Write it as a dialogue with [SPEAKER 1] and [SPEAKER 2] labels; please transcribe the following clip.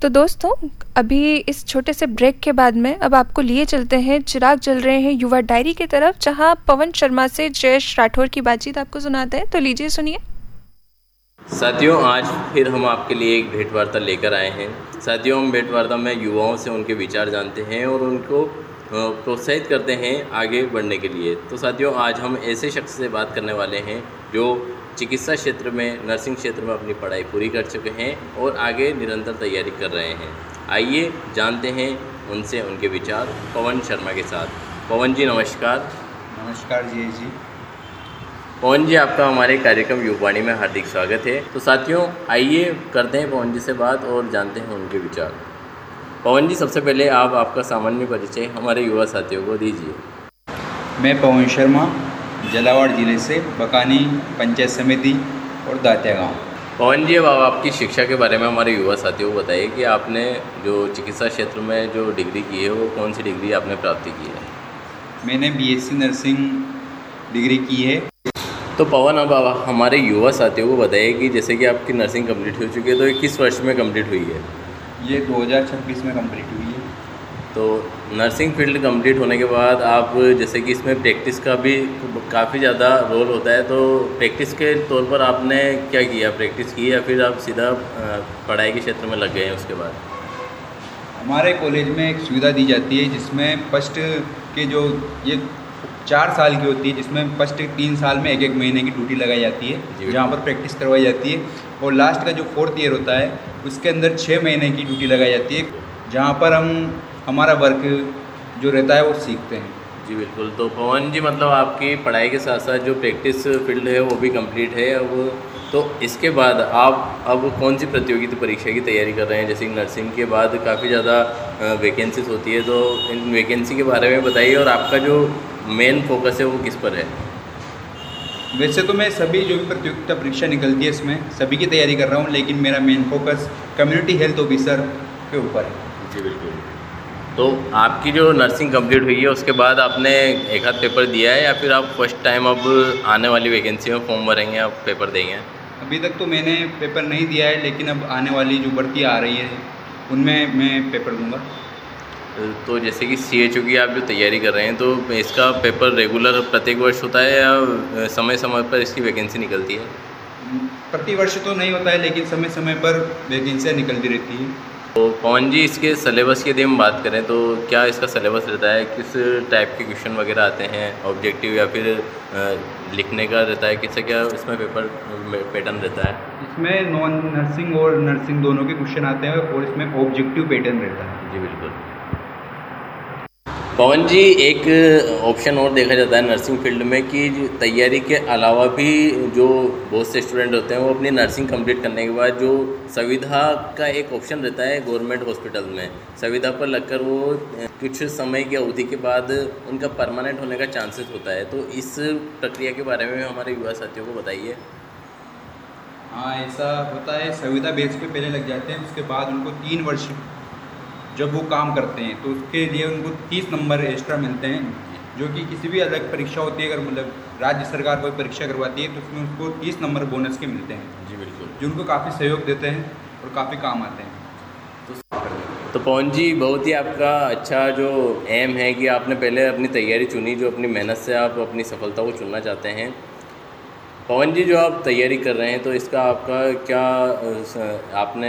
[SPEAKER 1] तो दोस्तों, अभी इस छोटे से ब्रेक के बाद में अब आपको लिए चलते हैं चिराग जल रहे हैं युवा डायरी की तरफ, जहां पवन शर्मा से जयेश राठौर की बातचीत आपको सुनाते हैं। तो लीजिए सुनिए।
[SPEAKER 2] साथियों, आज फिर हम आपके लिए एक भेंट वार्ता लेकर आए हैं। साथियों, हम भेंट वार्ता में युवाओं से उनके विचार जानते हैं और उनको प्रोत्साहित करते हैं आगे बढ़ने के लिए। तो साथियों, आज हम ऐसे शख्स से बात करने वाले हैं जो चिकित्सा क्षेत्र में, नर्सिंग क्षेत्र में अपनी पढ़ाई पूरी कर चुके हैं और आगे निरंतर तैयारी कर रहे हैं। आइए जानते हैं उनसे उनके विचार पवन शर्मा के साथ। पवन जी नमस्कार।
[SPEAKER 3] नमस्कार जी।
[SPEAKER 2] पवन जी, आपका हमारे कार्यक्रम युवावाणी में हार्दिक स्वागत है। तो साथियों, आइए करते हैं पवन जी से बात और जानते हैं उनके विचार। पवन जी, सबसे पहले आप आपका सामान्य परिचय हमारे युवा साथियों को दीजिए।
[SPEAKER 3] मैं पवन शर्मा, झालावाड़ ज़िले से, बकानी पंचायत समिति और दातिया गाँव।
[SPEAKER 2] पवन जी, अब आप आपकी शिक्षा के बारे में हमारे युवा साथियों को बताइए कि आपने जो चिकित्सा क्षेत्र में जो डिग्री की है वो कौन सी डिग्री आपने प्राप्त की है?
[SPEAKER 3] मैंने BSc नर्सिंग डिग्री की है।
[SPEAKER 2] तो पवन, अब आप हमारे युवा साथियों को बताइए कि जैसे कि आपकी नर्सिंग कंप्लीट हो चुकी है, तो ये किस वर्ष में कंप्लीट हुई है?
[SPEAKER 3] ये 2026 में कंप्लीट हुई है।
[SPEAKER 2] तो नर्सिंग फील्ड कंप्लीट होने के बाद आप जैसे कि इसमें प्रैक्टिस का भी काफ़ी ज़्यादा रोल होता है, तो प्रैक्टिस के तौर पर आपने क्या किया? प्रैक्टिस की या फिर आप सीधा पढ़ाई के क्षेत्र में लग गए हैं उसके बाद?
[SPEAKER 3] हमारे कॉलेज में एक सुविधा दी जाती है जिसमें फर्स्ट के जो ये 4 साल की होती है, जिसमें फर्स्ट 3 साल में एक महीने की ड्यूटी लगाई जाती है जहाँ पर प्रैक्टिस करवाई जाती है, और लास्ट का जो 4th ईयर होता है उसके अंदर 6 महीने की ड्यूटी लगाई जाती है जहाँ पर हम हमारा वर्क जो रहता है वो सीखते हैं।
[SPEAKER 2] जी बिल्कुल। तो पवन जी, मतलब आपकी पढ़ाई के साथ साथ जो प्रैक्टिस फील्ड है वो भी कंप्लीट है अब, तो इसके बाद आप अब कौन सी प्रतियोगिता परीक्षा की तैयारी कर रहे हैं? जैसे नर्सिंग के बाद काफ़ी ज़्यादा वैकेंसीज होती है, तो इन वैकेंसी के बारे में बताइए और आपका जो मेन फोकस है वो किस पर है?
[SPEAKER 3] वैसे तो मैं सभी जो भी प्रतियोगिता परीक्षा निकलती है इसमें सभी की तैयारी कर रहा हूँ, लेकिन मेरा main focus community health officer के ऊपर है।
[SPEAKER 2] जी बिल्कुल। तो आपकी जो नर्सिंग कंप्लीट हुई है उसके बाद आपने एक आध पेपर दिया है या फिर आप फर्स्ट टाइम अब आने वाली वैकेंसी में फॉर्म भरेंगे, आप पेपर देंगे?
[SPEAKER 3] अभी तक तो मैंने पेपर नहीं दिया है, लेकिन अब आने वाली जो भर्ती आ रही है उनमें मैं पेपर दूंगा।
[SPEAKER 2] तो जैसे कि CHO की आप जो तैयारी कर रहे हैं, तो इसका पेपर रेगुलर प्रत्येक वर्ष होता है या समय समय पर इसकी वैकेंसी निकलती है?
[SPEAKER 3] प्रति वर्ष तो नहीं होता है, लेकिन समय समय पर वैकेंसियाँ निकलती रहती हैं।
[SPEAKER 2] तो पवन जी, इसके सिलेबस की यदि हम बात करें तो क्या इसका सिलेबस रहता है? किस टाइप के क्वेश्चन वगैरह आते हैं? ऑब्जेक्टिव या फिर लिखने का रहता है? किससे क्या इसमें पेपर पैटर्न रहता है?
[SPEAKER 3] इसमें नॉन नर्सिंग और नर्सिंग दोनों के क्वेश्चन आते हैं और इसमें ऑब्जेक्टिव पैटर्न रहता है।
[SPEAKER 2] जी बिल्कुल। पवन जी, एक ऑप्शन और देखा जाता है नर्सिंग फील्ड में कि तैयारी के अलावा भी जो बहुत से स्टूडेंट होते हैं वो अपनी नर्सिंग कंप्लीट करने के बाद जो संविदा का एक ऑप्शन रहता है गवर्नमेंट हॉस्पिटल में, संविदा पर लगकर वो कुछ समय की अवधि के बाद उनका परमानेंट होने का चांसेस होता है। तो इस प्रक्रिया के बारे में हमारे युवा साथियों को बताइए।
[SPEAKER 3] हाँ, ऐसा होता है। संविदा बेस पे पहले लग जाते हैं, उसके बाद उनको 3 वर्ष जब वो काम करते हैं तो उसके लिए उनको 30 नंबर एक्स्ट्रा मिलते हैं, जो कि किसी भी अलग परीक्षा होती है, अगर मतलब राज्य सरकार कोई परीक्षा करवाती है तो उसमें उसको 30 नंबर बोनस के मिलते हैं।
[SPEAKER 2] जी बिल्कुल।
[SPEAKER 3] जो उनको काफ़ी सहयोग देते हैं और काफ़ी काम आते हैं।
[SPEAKER 2] तो पवन जी, बहुत ही आपका अच्छा जो एम है कि आपने पहले अपनी तैयारी चुनी, जो अपनी मेहनत से आप अपनी सफलता को चुनना चाहते हैं। पवन जी, जो आप तैयारी कर रहे हैं तो इसका आपका क्या आपने